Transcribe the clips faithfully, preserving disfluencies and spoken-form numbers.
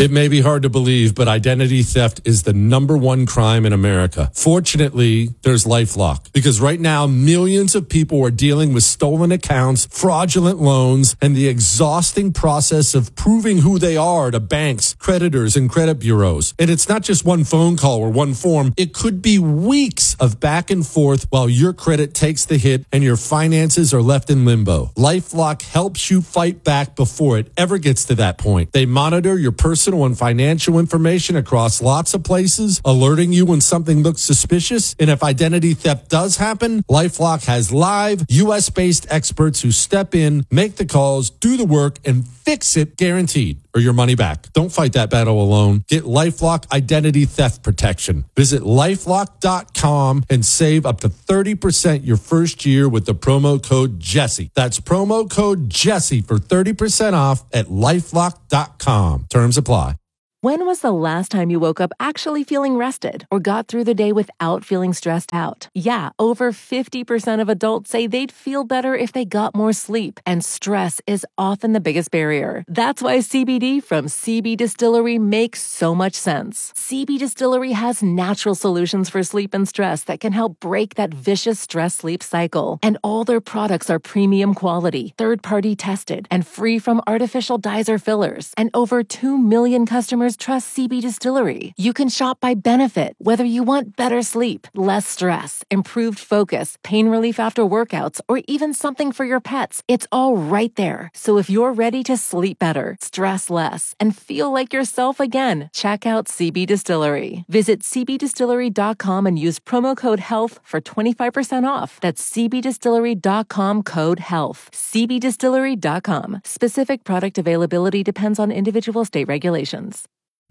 It may be hard to believe, but identity theft is the number one crime in America. Fortunately, there's LifeLock, because right now, millions of people are dealing with stolen accounts, fraudulent loans, and the exhausting process of proving who they are to banks, creditors, and credit bureaus. And it's not just one phone call or one form. It could be weeks of back and forth while your credit takes the hit and your finances are left in limbo. LifeLock helps you fight back before it ever gets to that point. They monitor your personal and financial information across lots of places, alerting you when something looks suspicious. And if identity theft does happen, LifeLock has live U S-based experts who step in, make the calls, do the work, and fix it guaranteed, or your money back. Don't fight that battle alone. Get LifeLock Identity Theft Protection. Visit lifelock dot com and save up to thirty percent your first year with the promo code Jesse. That's promo code Jesse for thirty percent off at lifelock dot com. Terms apply. When was the last time you woke up actually feeling rested or got through the day without feeling stressed out? Yeah, over fifty percent of adults say they'd feel better if they got more sleep, and stress is often the biggest barrier. That's why C B D from C B Distillery makes so much sense. C B Distillery has natural solutions for sleep and stress that can help break that vicious stress-sleep cycle. And all their products are premium quality, third-party tested, and free from artificial dyes or fillers. And over two million customers trust C B Distillery. You can shop by benefit, whether you want better sleep, less stress, improved focus, pain relief after workouts, or even something for your pets. It's all right there. So if you're ready to sleep better, stress less, and feel like yourself again, check out C B Distillery. Visit c b distillery dot com and use promo code HEALTH for twenty-five percent off. That's c b distillery dot com code HEALTH. c b distillery dot com. Specific product availability depends on individual state regulations.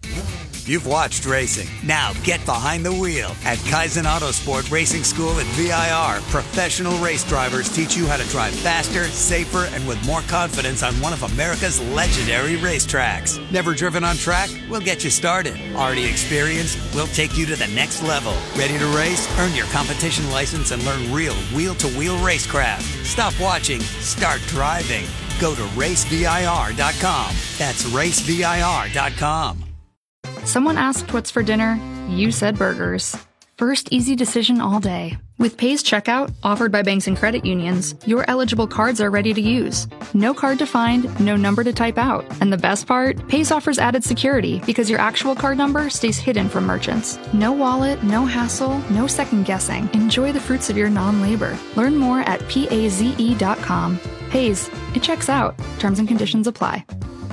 You've watched racing. Now get behind the wheel. At Kaizen Autosport Racing School at V I R, professional race drivers teach you how to drive faster, safer, and with more confidence on one of America's legendary racetracks. Never driven on track? We'll get you started. Already experienced? We'll take you to the next level. Ready to race? Earn your competition license and learn real wheel-to-wheel racecraft. Stop watching. Start driving. Go to race V I R dot com. That's race V I R dot com. Someone asked what's for dinner. You said burgers. First easy decision all day. With Pays Checkout, offered by banks and credit unions, your eligible cards are ready to use. No card to find, no number to type out. And the best part? Pays offers added security because your actual card number stays hidden from merchants. No wallet, no hassle, no second guessing. Enjoy the fruits of your non-labor. Learn more at paze dot com. Pays, it checks out. Terms and conditions apply.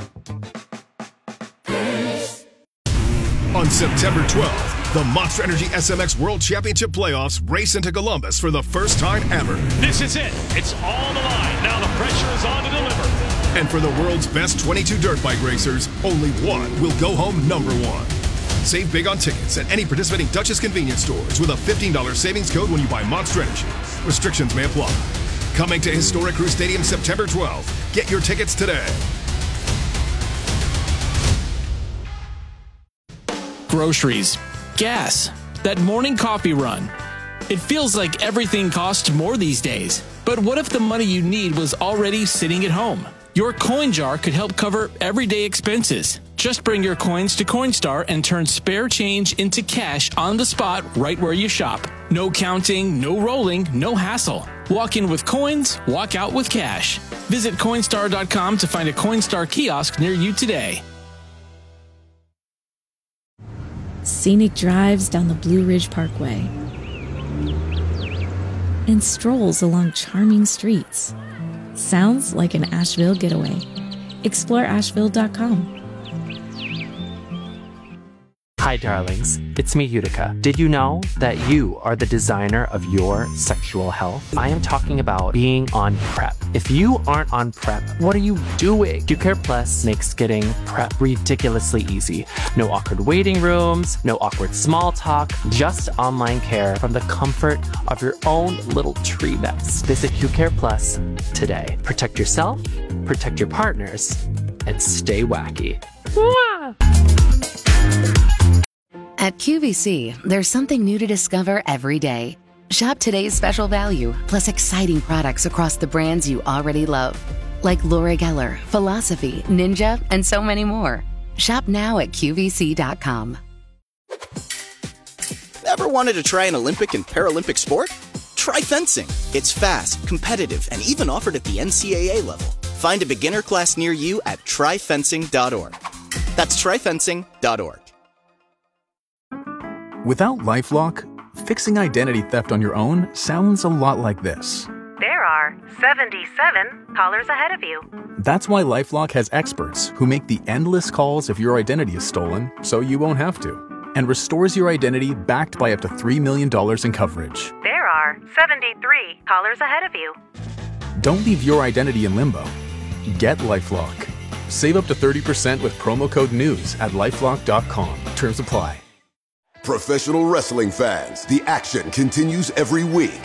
On September twelfth, the Monster Energy S M X World Championship Playoffs race into Columbus for the first time ever. This is it. It's all on the line. Now the pressure is on to deliver. And for the world's best twenty-two dirt bike racers, only one will go home number one. Save big on tickets at any participating Duchess convenience stores with a fifteen dollars savings code when you buy Monster Energy. Restrictions may apply. Coming to Historic Crew Stadium September twelfth. Get your tickets today. Groceries, gas, that morning coffee run. It feels like everything costs more these days. But what if the money you need was already sitting at home? Your coin jar could help cover everyday expenses. Just bring your coins to Coinstar and turn spare change into cash on the spot right where you shop. No counting, no rolling, no hassle. Walk in with coins, walk out with cash. Visit Coinstar dot com to find a Coinstar kiosk near you today. Scenic drives down the Blue Ridge Parkway, and strolls along charming streets. Sounds like an Asheville getaway. Explore asheville dot com. Hi darlings, it's me Utica. Did you know that you are the designer of your sexual health? I am talking about being on PrEP. If you aren't on PrEP, what are you doing? QCare Plus makes getting PrEP ridiculously easy. No awkward waiting rooms, no awkward small talk, just online care from the comfort of your own little tree nest. Visit QCare Plus today. Protect yourself, protect your partners, and stay wacky. Mwah! At Q V C, there's something new to discover every day. Shop today's special value, plus exciting products across the brands you already love. Like Laura Geller, Philosophy, Ninja, and so many more. Shop now at Q V C dot com. Ever wanted to try an Olympic and Paralympic sport? Try fencing. It's fast, competitive, and even offered at the N C double A level. Find a beginner class near you at try fencing dot org. That's try fencing dot org. Without LifeLock, fixing identity theft on your own sounds a lot like this. There are seventy-seven callers ahead of you. That's why LifeLock has experts who make the endless calls if your identity is stolen, so you won't have to, and restores your identity backed by up to three million dollars in coverage. There are seventy-three callers ahead of you. Don't leave your identity in limbo. Get LifeLock. Save up to thirty percent with promo code NEWS at lifelock dot com. Terms apply. Professional wrestling fans, the action continues every week.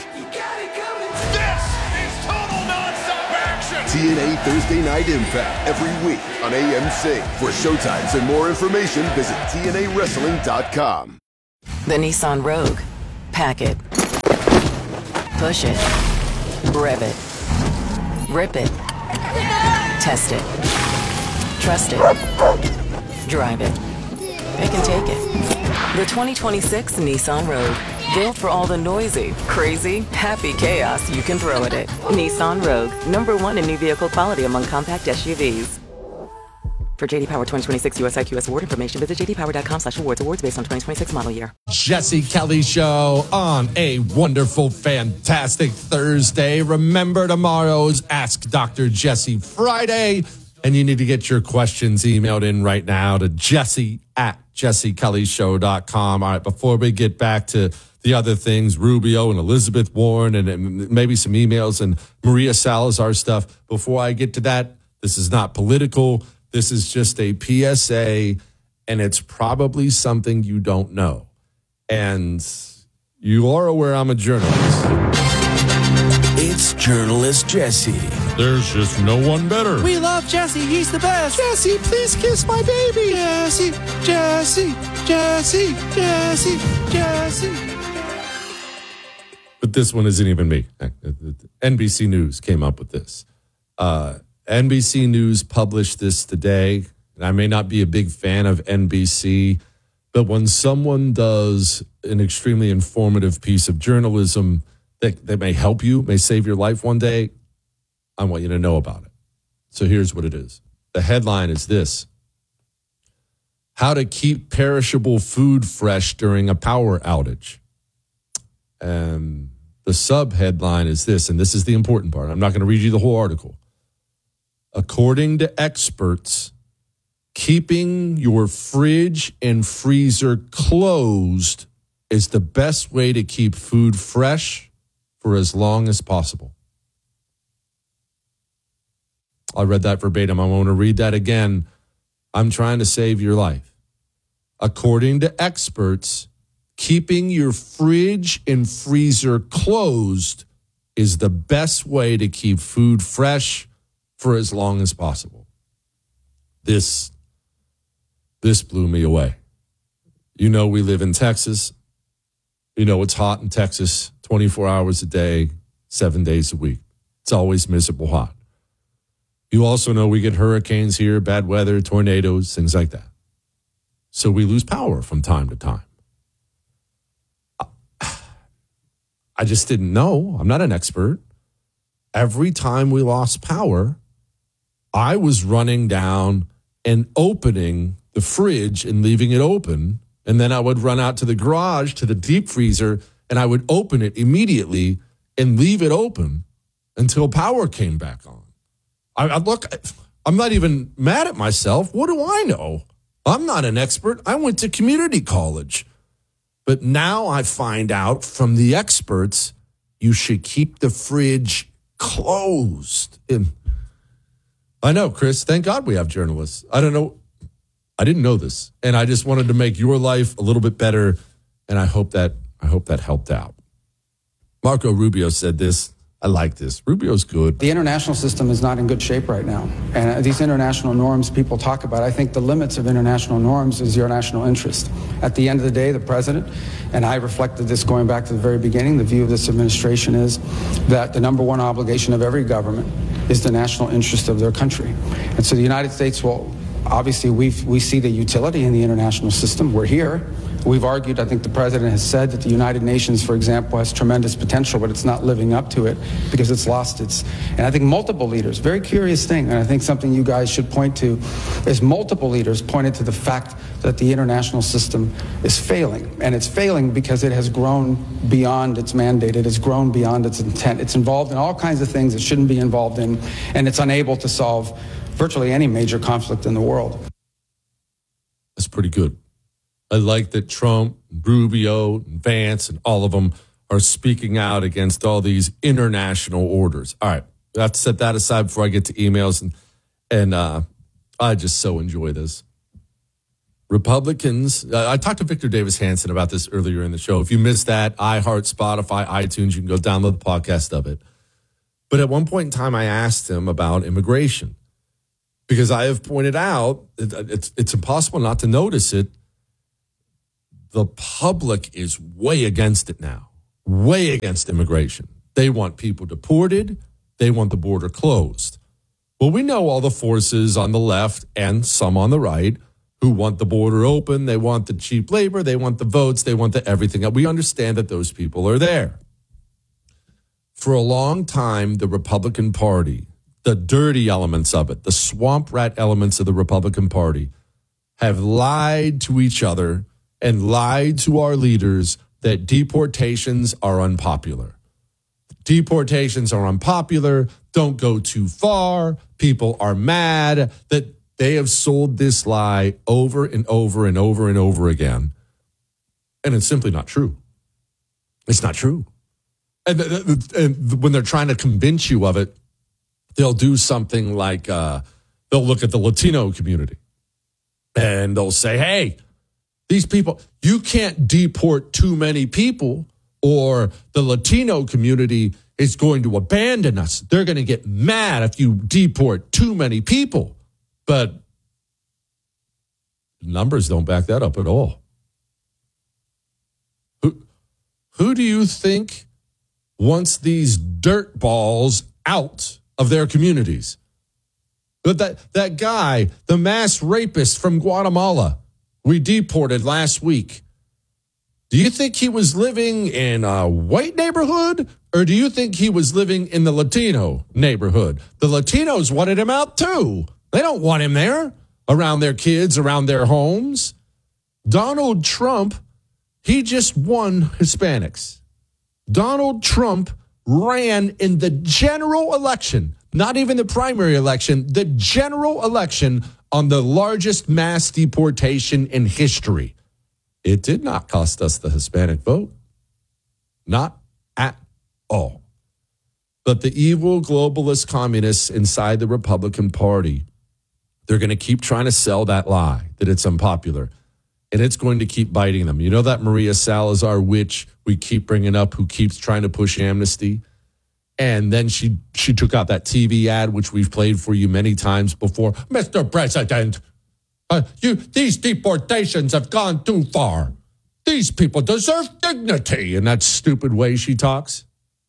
T N A Thursday Night Impact every week on A M C. For showtimes and more information, visit T N A wrestling dot com. The Nissan Rogue. Pack it. Push it. Rev it. Rip it. Test it. Trust it. Drive it. Pick and take it. The twenty twenty-six Nissan Rogue. Built for all the noisy, crazy, happy chaos you can throw at it. Nissan Rogue, number one in new vehicle quality among compact S U Vs. For J D Power twenty twenty-six U S I Q S award information, visit j d power dot com slash awards. Awards based on twenty twenty-six model year. Jesse Kelly Show on a wonderful, fantastic Thursday. Remember, tomorrow's Ask Doctor Jesse Friday. And you need to get your questions emailed in right now to Jesse at jesse kelly show dot com. All right, before we get back to the other things, Rubio and Elizabeth Warren, and, and maybe some emails and Maria Salazar stuff. Before I get to that, this is not political. This is just a P S A, and it's probably something you don't know. And you are aware I'm a journalist. It's Journalist Jesse. There's just no one better. We love Jesse. He's the best. Jesse, please kiss my baby. Jesse, Jesse, Jesse, Jesse, Jesse. But this one isn't even me. N B C News came up with this. Uh, N B C News published this today. And I may not be a big fan of N B C, but when someone does an extremely informative piece of journalism that, that may help you, may save your life one day, I want you to know about it. So here's what it is. The headline is this: how to keep perishable food fresh during a power outage. And the sub-headline is this, and this is the important part. I'm not going to read you the whole article. According to experts, keeping your fridge and freezer closed is the best way to keep food fresh for as long as possible. I read that verbatim. I want to read that again. I'm trying to save your life. According to experts, keeping your fridge and freezer closed is the best way to keep food fresh for as long as possible. This, this blew me away. You know, we live in Texas. You know, it's hot in Texas twenty-four hours a day, seven days a week. It's always miserable hot. You also know we get hurricanes here, bad weather, tornadoes, things like that. So we lose power from time to time. I just didn't know. I'm not an expert. Every time we lost power, I was running down and opening the fridge and leaving it open. And then I would run out to the garage, to the deep freezer, and I would open it immediately and leave it open until power came back on. I, I look, I'm not even mad at myself. What do I know? I'm not an expert. I went to community college. But now I find out from the experts, you should keep the fridge closed. And I know, Chris, thank God we have journalists. I don't know. I didn't know this. And I just wanted to make your life a little bit better. And I hope that I hope that helped out. Marco Rubio said this. I like this. Rubio's good. The international system is not in good shape right now. And these international norms people talk about, I think the limits of international norms is your national interest. At the end of the day, the president, and I reflected this going back to the very beginning, the view of this administration is that the number one obligation of every government is the national interest of their country. And so the United States will obviously we we see the utility in the international system. We're here. We've argued, I think the president has said that the United Nations, for example, has tremendous potential, but it's not living up to it because it's lost its, and I think multiple leaders, very curious thing, and I think something you guys should point to, is multiple leaders pointed to the fact that the international system is failing. And it's failing because it has grown beyond its mandate. It has grown beyond its intent. It's involved in all kinds of things it shouldn't be involved in, and it's unable to solve virtually any major conflict in the world. That's pretty good. I like that Trump, Rubio, Vance, and all of them are speaking out against all these international orders. All right, I have to set that aside before I get to emails, and and uh, I just so enjoy this. Republicans, uh, I talked to Victor Davis Hanson about this earlier in the show. If you missed that, iHeart, Spotify, iTunes, you can go download the podcast of it. But at one point in time, I asked him about immigration because I have pointed out, it's, it's impossible not to notice it, the public is way against it now, way against immigration. They want people deported. They want the border closed. Well, we know all the forces on the left and some on the right who want the border open. They want the cheap labor. They want the votes. They want the everything. We understand that those people are there. For a long time, the Republican Party, the dirty elements of it, the swamp rat elements of the Republican Party have lied to each other and lied to our leaders that deportations are unpopular. Deportations are unpopular. Don't go too far. People are mad. That they have sold this lie over and over and over and over again. And it's simply not true. It's not true. And, and when they're trying to convince you of it, they'll do something like uh, they'll look at the Latino community and they'll say, hey, these people, you can't deport too many people or the Latino community is going to abandon us. They're going to get mad if you deport too many people. But numbers don't back that up at all. Who, who do you think wants these dirt balls out of their communities? But that, that guy, the mass rapist from Guatemala, we deported last week. Do you think he was living in a white neighborhood or do you think he was living in the Latino neighborhood? The Latinos wanted him out too. They don't want him there around their kids, around their homes. Donald Trump, he just won Hispanics. Donald Trump ran in the general election, not even the primary election, the general election on the largest mass deportation in history. It did not cost us the Hispanic vote. Not at all. But the evil globalist communists inside the Republican Party, they're going to keep trying to sell that lie that it's unpopular. And it's going to keep biting them. You know that Maria Salazar witch we keep bringing up who keeps trying to push amnesty? And then she she took out that T V ad, which we've played for you many times before. Mister President, uh, you these deportations have gone too far. These people deserve dignity. In that stupid way she talks.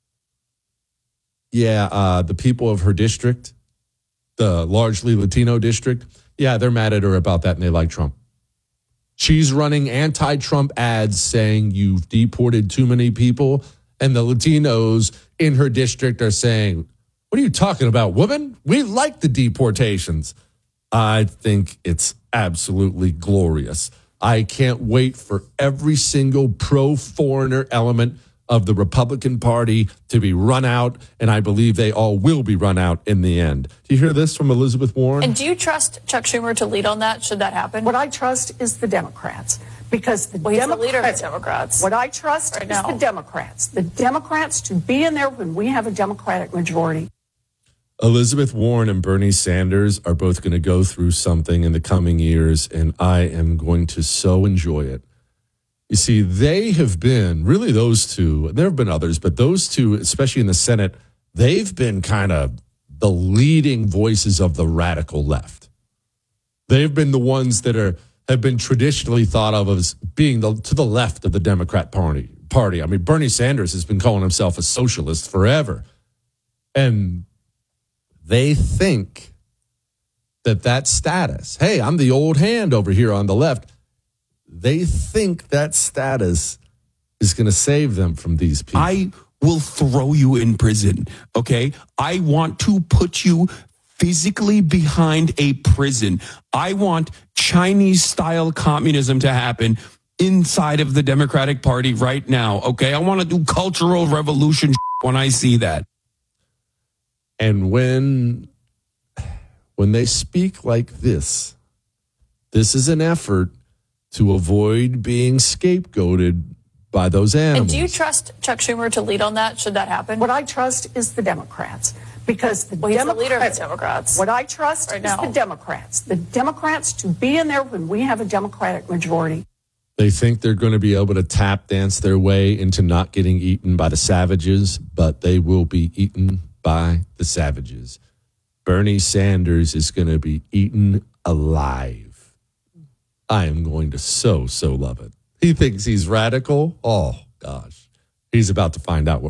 Yeah, uh, the people of her district, the largely Latino district, yeah, they're mad at her about that and they like Trump. She's running anti-Trump ads saying you've deported too many people. And the Latinos in her district are saying, what are you talking about, woman? We like the deportations. I think it's absolutely glorious. I can't wait for every single pro-foreigner element of the Republican Party to be run out, and I believe they all will be run out in the end. Do you hear this from Elizabeth Warren? And do you trust Chuck Schumer to lead on that, should that happen? What I trust is the Democrats. Because the well, he's Democrats, the leader of the Democrats. What I trust right is now. the Democrats. The Democrats to be in there when we have a Democratic majority. Elizabeth Warren and Bernie Sanders are both going to go through something in the coming years, and I am going to so enjoy it. You see, they have been, really those two, there have been others, but those two, especially in the Senate, they've been kind of the leading voices of the radical left. They've been the ones that are have been traditionally thought of as being the, to the left of the Democrat Party. Party. I mean, Bernie Sanders has been calling himself a socialist forever. And they think that that status, hey, I'm the old hand over here on the left, they think that status is going to save them from these people. I will throw you in prison, okay? I want to put you physically behind a prison. I want Chinese-style communism to happen inside of the Democratic Party right now, okay? I want to do cultural revolution when I see that. And when, when they speak like this, this is an effort to avoid being scapegoated by those animals. And do you trust Chuck Schumer to lead on that, should that happen? What I trust is the Democrats. Because the well, he's Democrats, the leader of the Democrats. What I trust right is now. the Democrats. The Democrats to be in there when we have a Democratic majority. They think they're going to be able to tap dance their way into not getting eaten by the savages, but they will be eaten by the savages. Bernie Sanders is going to be eaten alive. I am going to so, so love it. He thinks he's radical. Oh, gosh. He's about to find out what